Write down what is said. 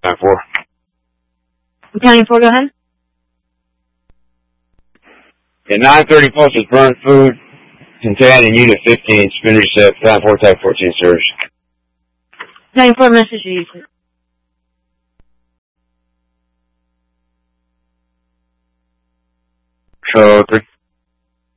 9-4. Battalion 4, go ahead. At 9:30 pulses burned food contained in Unit 15, spin reset, Battalion 4, Type 14 service. Battalion 4, message to you, sir. Show 3.